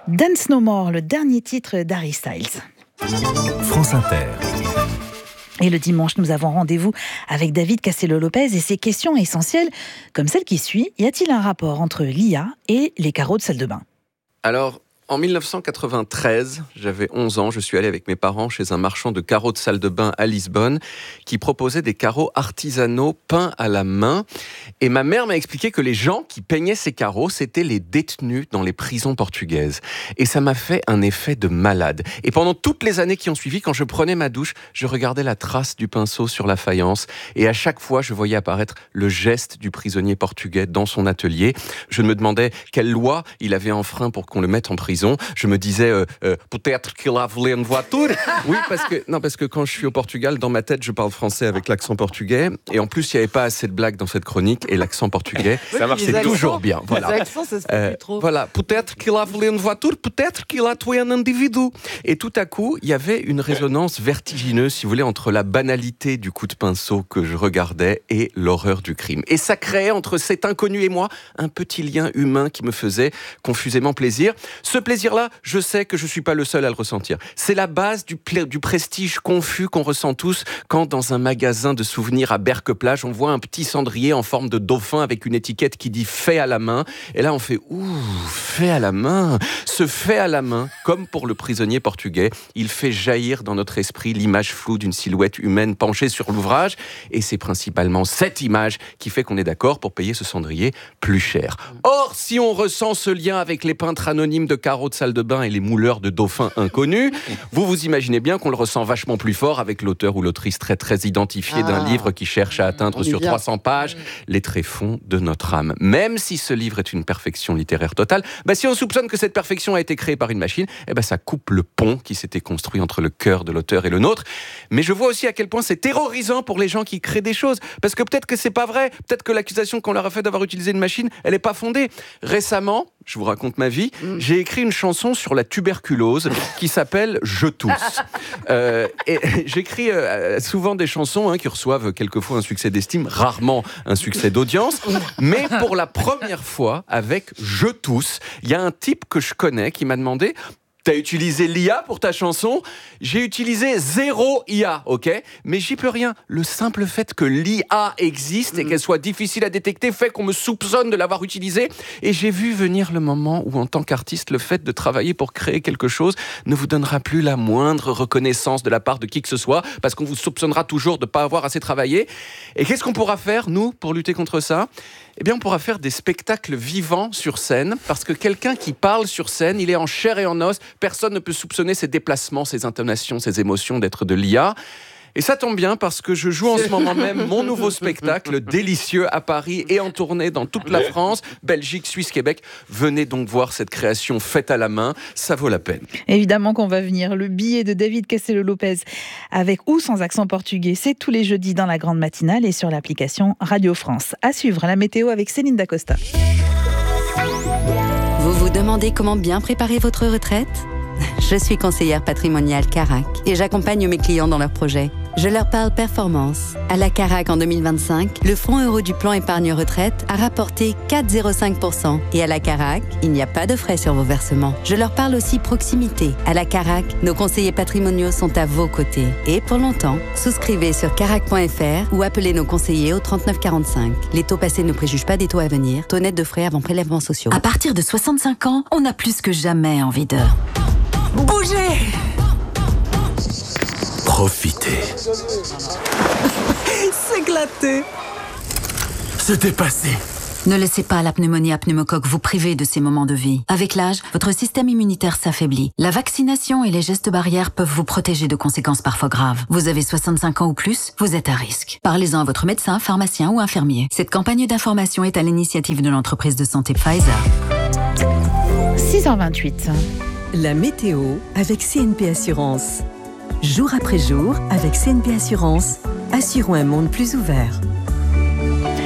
Dance No More, le dernier titre d'Harry Styles. France Inter. Et le dimanche, nous avons rendez-vous avec David Castello-Lopez et ses questions essentielles, comme celle qui suit. Y a-t-il un rapport entre l'IA et les carreaux de salle de bain ? Alors, en 1993, j'avais 11 ans, je suis allé avec mes parents chez un marchand de carreaux de salle de bain à Lisbonne qui proposait des carreaux artisanaux peints à la main. Et ma mère m'a expliqué que les gens qui peignaient ces carreaux, c'était les détenus dans les prisons portugaises. Et ça m'a fait un effet de malade. Et pendant toutes les années qui ont suivi, quand je prenais ma douche, je regardais la trace du pinceau sur la faïence. Et à chaque fois, je voyais apparaître le geste du prisonnier portugais dans son atelier. Je me demandais quelle loi il avait enfreint pour qu'on le mette en prison. Je me disais, peut-être qu'il a volé une voiture. Oui, parce que quand je suis au Portugal, dans ma tête, je parle français avec l'accent portugais. Et en plus, il n'y avait pas assez de blagues dans cette chronique. Et l'accent portugais, ça marchait toujours bien. Voilà. Les accents, ça se fait plus trop. Voilà, peut-être qu'il a volé une voiture, peut-être qu'il a tué un individu. Et tout à coup, il y avait une résonance vertigineuse, si vous voulez, entre la banalité du coup de pinceau que je regardais et l'horreur du crime. Et ça créait entre cet inconnu et moi un petit lien humain qui me faisait confusément plaisir. Ce plaisir-là, je sais que je ne suis pas le seul à le ressentir. C'est la base du prestige confus qu'on ressent tous quand, dans un magasin de souvenirs à Berck-Plage, on voit un petit cendrier en forme de dauphin avec une étiquette qui dit « fait à la main ». Et là, on fait « ouh, fait à la main ». Ce fait à la main, comme pour le prisonnier portugais, il fait jaillir dans notre esprit l'image floue d'une silhouette humaine penchée sur l'ouvrage. Et c'est principalement cette image qui fait qu'on est d'accord pour payer ce cendrier plus cher. Or, si on ressent ce lien avec les peintres anonymes de carreaux de salle de bain et les mouleurs de dauphins inconnus, vous imaginez bien qu'on le ressent vachement plus fort avec l'auteur ou l'autrice très très identifié d'un livre qui cherche à atteindre sur 300 pages les tréfonds de notre âme. Même si ce livre est une perfection littéraire totale, si on soupçonne que cette perfection a été créée par une machine, ça coupe le pont qui s'était construit entre le cœur de l'auteur et le nôtre. Mais je vois aussi à quel point c'est terrorisant pour les gens qui créent des choses, parce que peut-être que c'est pas vrai, peut-être que l'accusation qu'on leur a faite d'avoir utilisé une machine, elle est pas fondée. Récemment, je vous raconte ma vie, j'ai écrit une chanson sur la tuberculose qui s'appelle « Je tousse ». Et j'écris souvent des chansons qui reçoivent quelquefois un succès d'estime, rarement un succès d'audience. Mais pour la première fois, avec « Je tousse », il y a un type que je connais qui m'a demandé « T'as utilisé l'IA pour ta chanson ?» J'ai utilisé 0 IA, ok ? Mais j'y peux rien. Le simple fait que l'IA existe et qu'elle soit difficile à détecter fait qu'on me soupçonne de l'avoir utilisée. Et j'ai vu venir le moment où, en tant qu'artiste, le fait de travailler pour créer quelque chose ne vous donnera plus la moindre reconnaissance de la part de qui que ce soit, parce qu'on vous soupçonnera toujours de ne pas avoir assez travaillé. Et qu'est-ce qu'on pourra faire, nous, pour lutter contre ça ? On pourra faire des spectacles vivants sur scène, parce que quelqu'un qui parle sur scène, il est en chair et en os. Personne ne peut soupçonner ses déplacements, ses intonations, ses émotions d'être de l'IA. Et ça tombe bien parce que je joue en ce moment même mon nouveau spectacle délicieux à Paris et en tournée dans toute la France, Belgique, Suisse, Québec. Venez donc voir cette création faite à la main, ça vaut la peine. Évidemment qu'on va venir. Le billet de David Castello-Lopez, avec ou sans accent portugais, c'est tous les jeudis dans la grande matinale et sur l'application Radio France. À suivre, la météo avec Céline Dacosta. Vous vous demandez comment bien préparer votre retraite ? Je suis conseillère patrimoniale Carac et j'accompagne mes clients dans leurs projets. Je leur parle performance. À la Carac en 2025, le fonds euro du plan épargne retraite a rapporté 4,05%. Et à la Carac, il n'y a pas de frais sur vos versements. Je leur parle aussi proximité. À la Carac, nos conseillers patrimoniaux sont à vos côtés. Et pour longtemps, souscrivez sur carac.fr ou appelez nos conseillers au 3945. Les taux passés ne préjugent pas des taux à venir. Taux net de frais avant prélèvements sociaux. À partir de 65 ans, on a plus que jamais envie de bouger. Profitez. S'éclater. Se dépasser. Ne laissez pas la pneumonie à pneumocoque vous priver de ces moments de vie. Avec l'âge, votre système immunitaire s'affaiblit. La vaccination et les gestes barrières peuvent vous protéger de conséquences parfois graves. Vous avez 65 ans ou plus, vous êtes à risque. Parlez-en à votre médecin, pharmacien ou infirmier. Cette campagne d'information est à l'initiative de l'entreprise de santé Pfizer. 6h28. La météo avec CNP Assurance. Jour après jour, avec CNP Assurance, assurons un monde plus ouvert.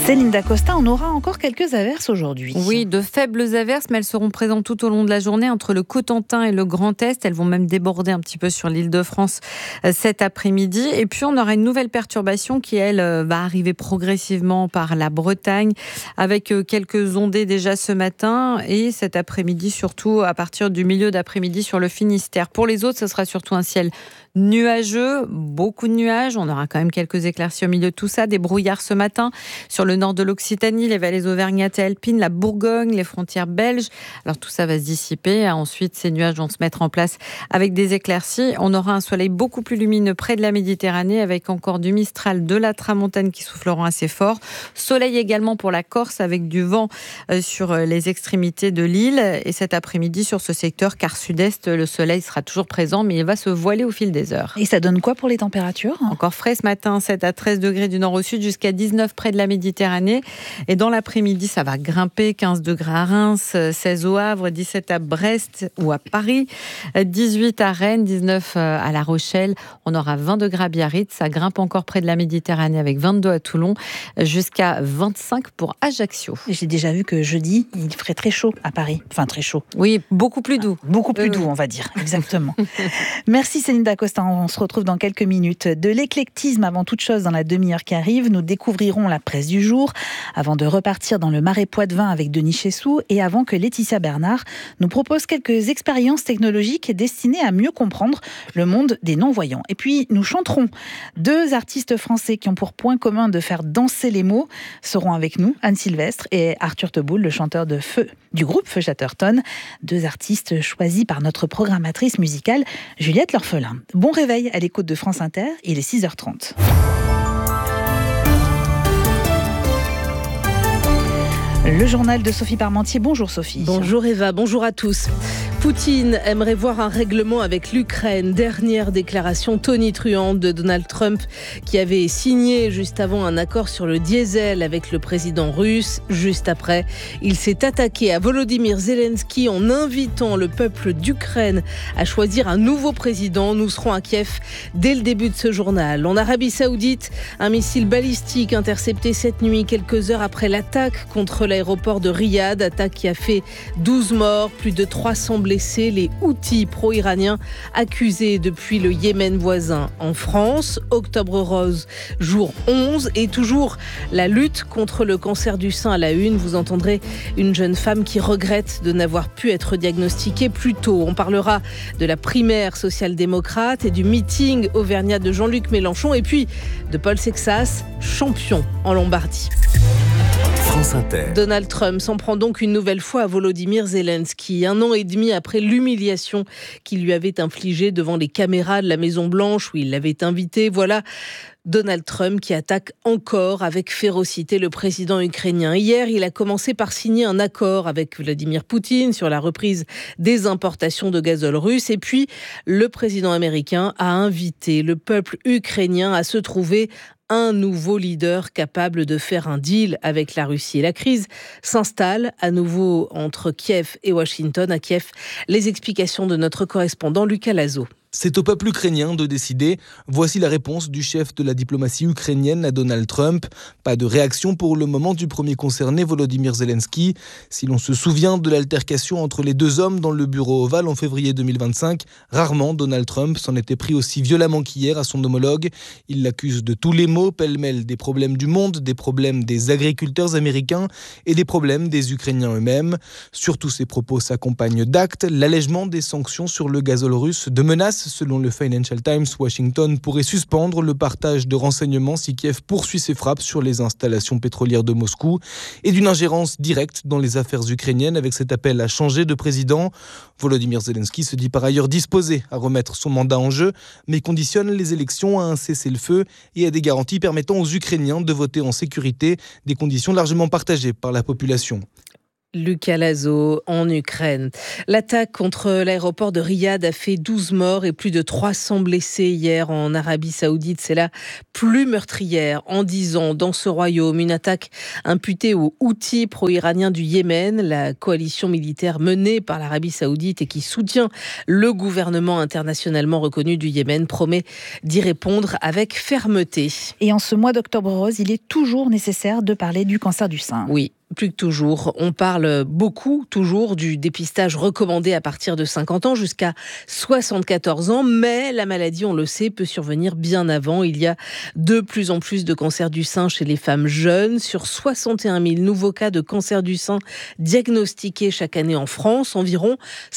Céline Dacosta, on aura encore quelques averses aujourd'hui. Oui, de faibles averses, mais elles seront présentes tout au long de la journée entre le Cotentin et le Grand Est. Elles vont même déborder un petit peu sur l'Île-de-France cet après-midi. Et puis, on aura une nouvelle perturbation qui, elle, va arriver progressivement par la Bretagne, avec quelques ondées déjà ce matin et cet après-midi, surtout à partir du milieu d'après-midi sur le Finistère. Pour les autres, ce sera surtout un ciel nuageux, beaucoup de nuages. On aura quand même quelques éclaircies au milieu de tout ça, des brouillards ce matin sur le nord de l'Occitanie, les vallées auvergnates et alpines, la Bourgogne, les frontières belges. Alors tout ça va se dissiper. Ensuite, ces nuages vont se mettre en place avec des éclaircies. On aura un soleil beaucoup plus lumineux près de la Méditerranée avec encore du Mistral, de la Tramontane qui souffleront assez fort. Soleil également pour la Corse avec du vent sur les extrémités de l'île. Et cet après-midi, sur ce secteur quart sud-est, le soleil sera toujours présent, mais il va se voiler au fil des heures. Et ça donne quoi pour les températures ? Encore frais ce matin, 7 à 13 degrés du nord au sud, jusqu'à 19 près de la Méditerranée. Et dans l'après-midi, ça va grimper, 15 degrés à Reims, 16 au Havre, 17 à Brest ou à Paris, 18 à Rennes, 19 à La Rochelle. On aura 20 degrés à Biarritz, ça grimpe encore près de la Méditerranée avec 22 à Toulon, jusqu'à 25 pour Ajaccio. J'ai déjà vu que jeudi, il ferait très chaud à Paris. Enfin, très chaud. Oui, beaucoup plus doux. Beaucoup plus doux, on va dire. Exactement. Merci Céline Dacosta. On se retrouve dans quelques minutes. De l'éclectisme avant toute chose dans la demi-heure qui arrive. Nous découvrirons la presse du jour avant de repartir dans le Marais Poitevin avec Denis Chessou et avant que Laetitia Bernard nous propose quelques expériences technologiques destinées à mieux comprendre le monde des non-voyants. Et puis, nous chanterons. 2 artistes français qui ont pour point commun de faire danser les mots seront avec nous, Anne Sylvestre et Arthur Teboul, le chanteur de Feu du groupe Feu Chatterton. 2 artistes choisis par notre programmatrice musicale, Juliette L'Orphelin. Bon réveil à l'écoute de France Inter, il est 6h30. Le journal de Sophie Parmentier. Bonjour Sophie. Bonjour Eva, bonjour à tous. Poutine aimerait voir un règlement avec l'Ukraine. Dernière déclaration tonitruante de Donald Trump qui avait signé juste avant un accord sur le diesel avec le président russe. Juste après, il s'est attaqué à Volodymyr Zelensky en invitant le peuple d'Ukraine à choisir un nouveau président. Nous serons à Kiev dès le début de ce journal. En Arabie Saoudite, un missile balistique intercepté cette nuit, quelques heures après l'attaque contre l'aéroport de Riyad. Attaque qui a fait 12 morts, plus de 300 blessés. Les Houthis pro-iraniens accusés depuis le Yémen voisin. En France, Octobre Rose, jour 11 et toujours la lutte contre le cancer du sein à la une. Vous entendrez une jeune femme qui regrette de n'avoir pu être diagnostiquée plus tôt. On parlera de la primaire social-démocrate et du meeting auvergnat de Jean-Luc Mélenchon et puis de Paul Sexas, champion en Lombardie. France Inter. Donald Trump s'en prend donc une nouvelle fois à Volodymyr Zelensky, 1 an et demi après l'humiliation qu'il lui avait infligée devant les caméras de la Maison-Blanche où il l'avait invité. Voilà Donald Trump qui attaque encore avec férocité le président ukrainien. Hier, il a commencé par signer un accord avec Vladimir Poutine sur la reprise des importations de gazole russe. Et puis, le président américain a invité le peuple ukrainien à se trouver un nouveau leader capable de faire un deal avec la Russie. Et la crise s'installe à nouveau entre Kiev et Washington. À Kiev, les explications de notre correspondant Lucas Lazo. C'est au peuple ukrainien de décider. Voici la réponse du chef de la diplomatie ukrainienne à Donald Trump. Pas de réaction pour le moment du premier concerné, Volodymyr Zelensky. Si l'on se souvient de l'altercation entre les 2 hommes dans le bureau ovale en février 2025, rarement Donald Trump s'en était pris aussi violemment qu'hier à son homologue. Il l'accuse de tous les maux, pêle-mêle des problèmes du monde, des problèmes des agriculteurs américains et des problèmes des Ukrainiens eux-mêmes. Surtout, ces propos s'accompagnent d'actes, l'allègement des sanctions sur le gazole russe, de menaces. Selon le Financial Times, Washington pourrait suspendre le partage de renseignements si Kiev poursuit ses frappes sur les installations pétrolières de Moscou et d'une ingérence directe dans les affaires ukrainiennes avec cet appel à changer de président. Volodymyr Zelensky se dit par ailleurs disposé à remettre son mandat en jeu, mais conditionne les élections à un cessez-le-feu et à des garanties permettant aux Ukrainiens de voter en sécurité, des conditions largement partagées par la population. Lucas Lazo en Ukraine. L'attaque contre l'aéroport de Riyad a fait 12 morts et plus de 300 blessés hier en Arabie Saoudite. C'est la plus meurtrière en 10 ans dans ce royaume. Une attaque imputée aux Houthis pro-iraniens du Yémen, la coalition militaire menée par l'Arabie Saoudite et qui soutient le gouvernement internationalement reconnu du Yémen, promet d'y répondre avec fermeté. Et en ce mois d'octobre rose, il est toujours nécessaire de parler du cancer du sein. Oui. Plus que toujours. On parle beaucoup, toujours, du dépistage recommandé à partir de 50 ans jusqu'à 74 ans. Mais la maladie, on le sait, peut survenir bien avant. Il y a de plus en plus de cancer du sein chez les femmes jeunes. Sur 61 000 nouveaux cas de cancer du sein diagnostiqués chaque année en France, environ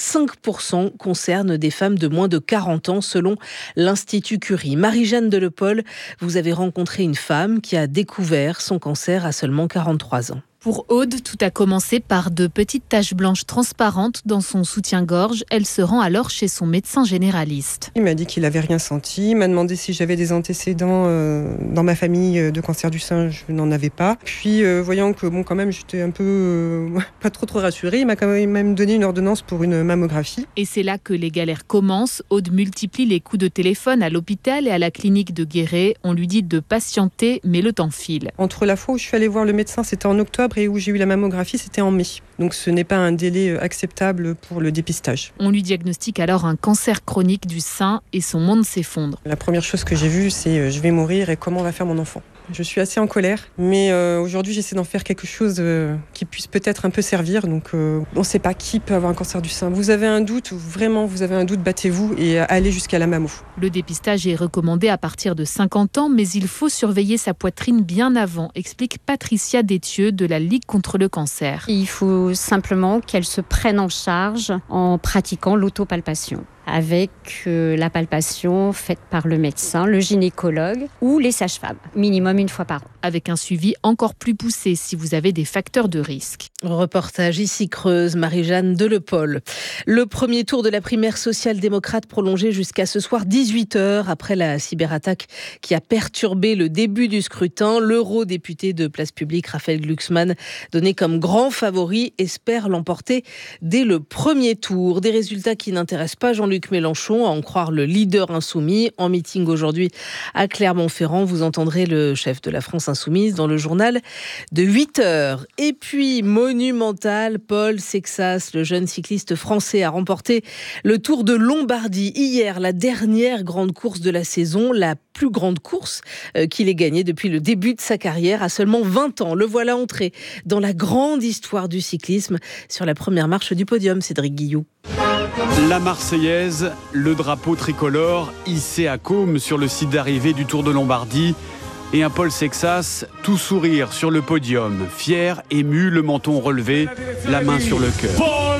5% concernent des femmes de moins de 40 ans, selon l'Institut Curie. Marie-Jeanne Delepol, vous avez rencontré une femme qui a découvert son cancer à seulement 43 ans. Pour Aude, tout a commencé par de petites taches blanches transparentes dans son soutien-gorge. Elle se rend alors chez son médecin généraliste. Il m'a dit qu'il n'avait rien senti. Il m'a demandé si j'avais des antécédents dans ma famille de cancer du sein. Je n'en avais pas. Puis, voyant que quand même, j'étais un peu pas trop rassurée, il m'a quand même donné une ordonnance pour une mammographie. Et c'est là que les galères commencent. Aude multiplie les coups de téléphone à l'hôpital et à la clinique de Guéret. On lui dit de patienter, mais le temps file. Entre la fois où je suis allée voir le médecin, c'était en octobre, et où j'ai eu la mammographie, c'était en mai. Donc ce n'est pas un délai acceptable pour le dépistage. On lui diagnostique alors un cancer chronique du sein et son monde s'effondre. La première chose que j'ai vue, c'est je vais mourir et comment on va faire mon enfant. Je suis assez en colère, mais aujourd'hui j'essaie d'en faire quelque chose qui puisse peut-être un peu servir. Donc on ne sait pas qui peut avoir un cancer du sein. Vous avez un doute, vraiment vous avez un doute, battez-vous et allez jusqu'à la mammo. Le dépistage est recommandé à partir de 50 ans, mais il faut surveiller sa poitrine bien avant, explique Patricia Détieux de la Ligue contre le cancer. Il faut simplement qu'elle se prenne en charge en pratiquant l'autopalpation, avec la palpation faite par le médecin, le gynécologue ou les sages-femmes, minimum une fois par an. Avec un suivi encore plus poussé si vous avez des facteurs de risque. Reportage ici Creuse, Marie-Jeanne Delepol. Le premier tour de la primaire social-démocrate prolongé jusqu'à ce soir 18h après la cyberattaque qui a perturbé le début du scrutin. L'eurodéputé de Place Publique, Raphaël Glucksmann, donné comme grand favori, espère l'emporter dès le premier tour. Des résultats qui n'intéressent pas Jean-Luc Mélenchon, à en croire le leader insoumis. En meeting aujourd'hui à Clermont-Ferrand, vous entendrez le chef de la France Insoumise dans le journal de 8h. Et puis, monumental, Paul Sexas, le jeune cycliste français, a remporté le Tour de Lombardie hier, la dernière grande course de la saison, la plus grande course qu'il ait gagnée depuis le début de sa carrière, à seulement 20 ans. Le voilà entré dans la grande histoire du cyclisme sur la première marche du podium, Cédric Guillou. La Marseillaise, le drapeau tricolore hissé à Côme sur le site d'arrivée du Tour de Lombardie et un Paul Sexas tout sourire sur le podium, fier, ému, le menton relevé, la main sur le cœur.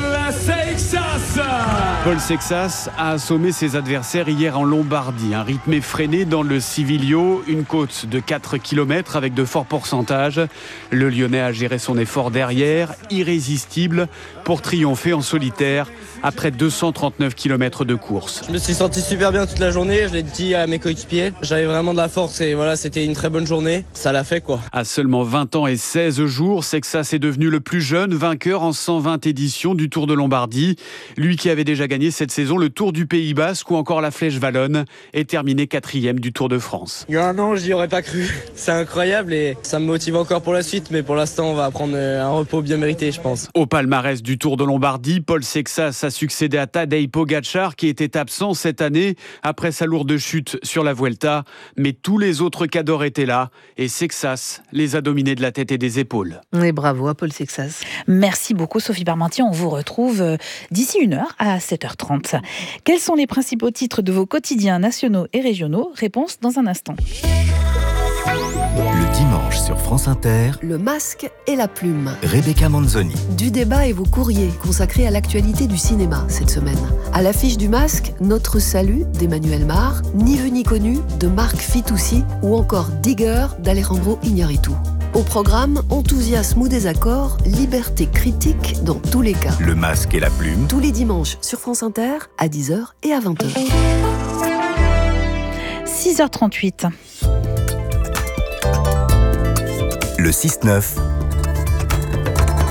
Paul Sexas a assommé ses adversaires hier en Lombardie, un rythme effréné dans le Civilio, une côte de 4 km avec de forts pourcentages. Le Lyonnais a géré son effort derrière, irrésistible, pour triompher en solitaire après 239 km de course. Je me suis senti super bien toute la journée, je l'ai dit à mes coéquipiers. J'avais vraiment de la force et voilà, c'était une très bonne journée. Ça l'a fait quoi. À seulement 20 ans et 16 jours, Sexas est devenu le plus jeune vainqueur en 120 éditions du Tour de Lombardie. Lui qui avait déjà gagné cette saison le Tour du Pays Basque ou encore la Flèche Wallonne est terminé 4e du Tour de France. Il y a un an, je n'y aurais pas cru. C'est incroyable et ça me motive encore pour la suite, mais pour l'instant, on va prendre un repos bien mérité, je pense. Au palmarès du Tour de Lombardie, Paul Sexas a succédé à Tadej Pogačar qui était absent cette année après sa lourde chute sur la Vuelta. Mais tous les autres cadors étaient là et Sexas les a dominés de la tête et des épaules. Et bravo à Paul Sexas. Merci beaucoup Sophie Parmentier. On vous retrouve d'ici 1h à 7h30. Quels sont les principaux titres de vos quotidiens nationaux et régionaux ? Réponse dans un instant. Le dimanche sur France Inter, le masque et la plume. Rebecca Manzoni. Du débat et vos courriers consacrés à l'actualité du cinéma cette semaine. À l'affiche du masque, Notre salut d'Emmanuel Mar, Ni vu ni connu de Marc Fitoussi ou encore Digger d'Alejandro Iñárritu. Au programme, enthousiasme ou désaccord, liberté critique dans tous les cas. Le masque et la plume. Tous les dimanches sur France Inter à 10h et à 20h. 6h38. Le 6-9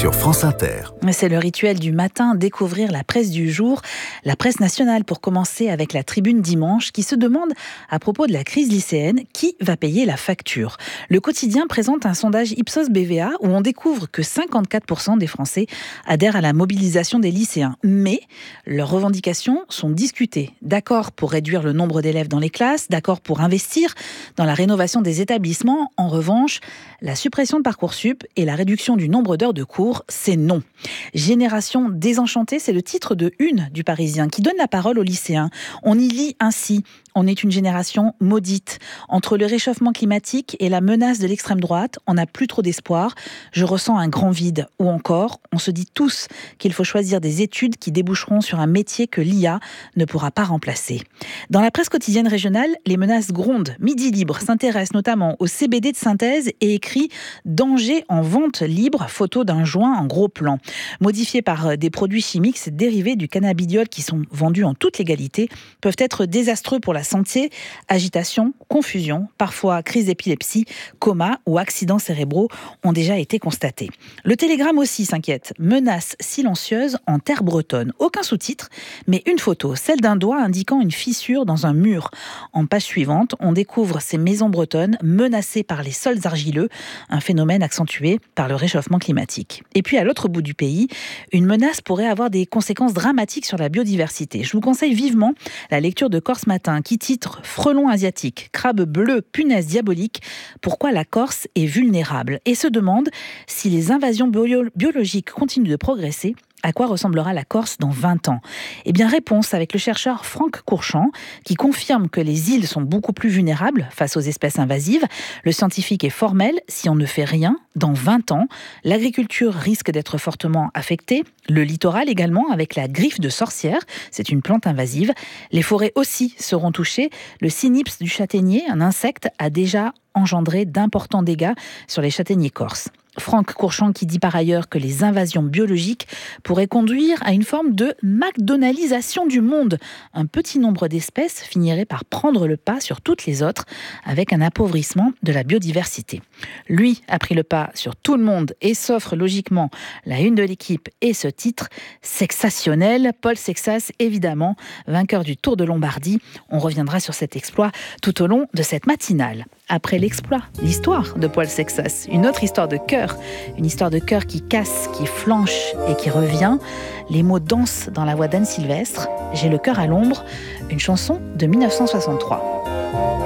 sur France Inter. C'est le rituel du matin, découvrir la presse du jour, la presse nationale pour commencer avec la Tribune dimanche qui se demande à propos de la crise lycéenne qui va payer la facture. Le quotidien présente un sondage Ipsos BVA où on découvre que 54% des Français adhèrent à la mobilisation des lycéens. Mais leurs revendications sont discutées. D'accord pour réduire le nombre d'élèves dans les classes, d'accord pour investir dans la rénovation des établissements. En revanche, la suppression de Parcoursup et la réduction du nombre d'heures de cours, c'est non. Génération désenchantée, c'est le titre de une du Parisien qui donne la parole aux lycéens. On y lit ainsi: on est une génération maudite. Entre le réchauffement climatique et la menace de l'extrême droite, on n'a plus trop d'espoir. Je ressens un grand vide. Ou encore, on se dit tous qu'il faut choisir des études qui déboucheront sur un métier que l'IA ne pourra pas remplacer. Dans la presse quotidienne régionale, les menaces grondent. Midi Libre s'intéresse notamment au CBD de synthèse et écrit « Danger en vente libre », photo d'un joint en gros plan. Modifiés par des produits chimiques, ces dérivés du cannabidiol qui sont vendus en toute légalité peuvent être désastreux pour la santé. Agitation, confusion, parfois crise d'épilepsie, coma ou accidents cérébraux ont déjà été constatés. Le Télégramme aussi s'inquiète. Menace silencieuse en terre bretonne. Aucun sous-titre, mais une photo, celle d'un doigt indiquant une fissure dans un mur. En page suivante, on découvre ces maisons bretonnes menacées par les sols argileux, un phénomène accentué par le réchauffement climatique. Et puis à l'autre bout du pays, une menace pourrait avoir des conséquences dramatiques sur la biodiversité. Je vous conseille vivement la lecture de Corse Matin qui titre « Frelons asiatiques, crabes bleus, punaises diaboliques, pourquoi la Corse est vulnérable ?» et se demande si les invasions biologiques continuent de progresser. À quoi ressemblera la Corse dans 20 ans ? Eh bien, réponse avec le chercheur Franck Courchamp, qui confirme que les îles sont beaucoup plus vulnérables face aux espèces invasives. Le scientifique est formel, si on ne fait rien, dans 20 ans, l'agriculture risque d'être fortement affectée. Le littoral également, avec la griffe de sorcière, c'est une plante invasive. Les forêts aussi seront touchées. Le cynips du châtaignier, un insecte, a déjà engendré d'importants dégâts sur les châtaigniers corses. Franck Courchamp qui dit par ailleurs que les invasions biologiques pourraient conduire à une forme de McDonaldisation du monde. Un petit nombre d'espèces finirait par prendre le pas sur toutes les autres avec un appauvrissement de la biodiversité. Lui a pris le pas sur tout le monde et s'offre logiquement la une de l'équipe et ce titre sensationnel. Paul Sexas, évidemment, vainqueur du Tour de Lombardie. On reviendra sur cet exploit tout au long de cette matinale. Après l'exploit, l'histoire de Paul Sexas, une autre histoire de cœur, une histoire de cœur qui casse, qui flanche et qui revient. Les mots dansent dans la voix d'Anne Sylvestre. J'ai le cœur à l'ombre, une chanson de 1963.